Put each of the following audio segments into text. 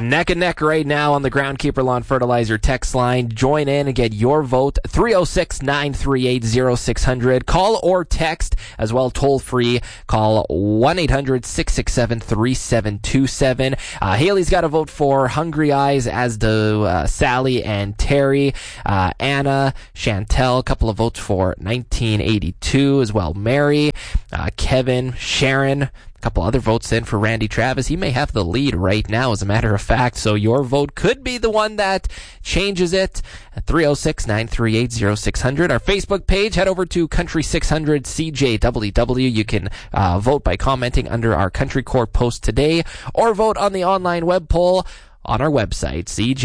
Neck and neck right now on the Groundkeeper Lawn Fertilizer text line. Join in and get your vote. 306-938-0600. Call or text as well, toll free. Call 1-800-667-3727. Haley's got a vote for Hungry Eyes, as do Sally and Terry. Anna, Chantel, a couple of votes for 1982 as well. Mary, Kevin, Sharon, a couple other votes in for Randy Travis. He may have the lead right now, as a matter of fact, so your vote could be the one that changes it. At 306-938-0600. Our Facebook page, head over to Country 600 CJWW. You can vote by commenting under our Country Court post today, or vote on the online web poll on our website,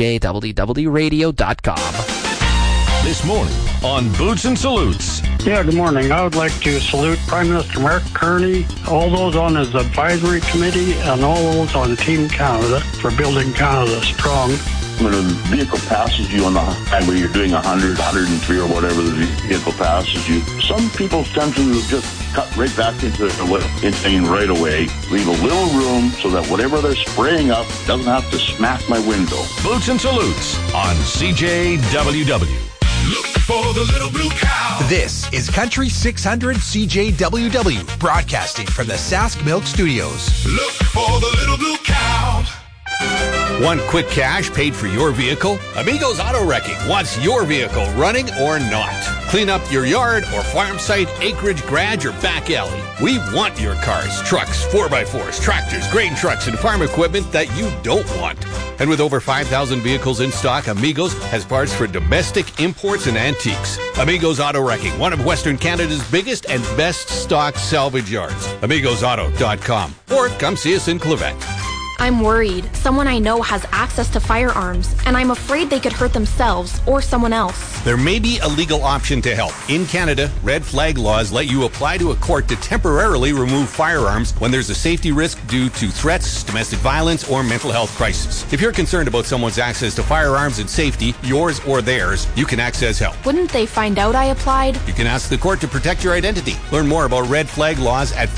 cjwwradio.com. This morning on Boots and Salutes. Yeah, good morning. I would like to salute Prime Minister Mark Carney, all those on his advisory committee, and all those on Team Canada for building Canada strong. When a vehicle passes you on the highway, you're doing 100, 103 or whatever the vehicle passes you, some people tend to just cut right back into lane right away, leave a little room so that whatever they're spraying up doesn't have to smack my window. Boots and Salutes on CJWW. Look for the little blue cow. This is Country 600 CJWW, broadcasting from the Sask Milk Studios. Look for the little blue cow. Want quick cash paid for your vehicle? Amigos Auto Wrecking wants your vehicle running or not. Clean up your yard or farm site, acreage, garage, or back alley. We want your cars, trucks, 4x4s, tractors, grain trucks, and farm equipment that you don't want. And with over 5,000 vehicles in stock, Amigos has parts for domestic, imports, and antiques. Amigos Auto Wrecking, one of Western Canada's biggest and best stock salvage yards. AmigosAuto.com. Or come see us in Clavette. I'm worried. Someone I know has access to firearms, and I'm afraid they could hurt themselves or someone else. There may be a legal option to help. In Canada, red flag laws let you apply to a court to temporarily remove firearms when there's a safety risk due to threats, domestic violence, or mental health crisis. If you're concerned about someone's access to firearms and safety, yours or theirs, you can access help. Wouldn't they find out I applied? You can ask the court to protect your identity. Learn more about red flag laws at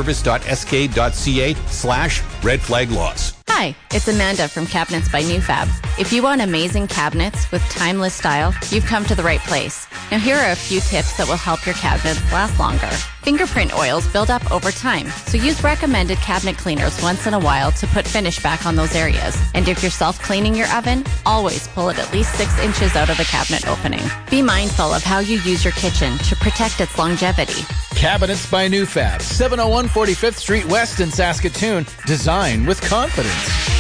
familyservice.sk.ca/red flag laws. Hi, it's Amanda from Cabinets by Newfab. If you want amazing cabinets with timeless style, you've come to the right place. Now here are a few tips that will help your cabinets last longer. Fingerprint oils build up over time, so use recommended cabinet cleaners once in a while to put finish back on those areas. And if you're self-cleaning your oven, always pull it at least 6 inches out of the cabinet opening. Be mindful of how you use your kitchen to protect its longevity. Cabinets by Newfab, 701 45th Street West in Saskatoon. Design with confidence.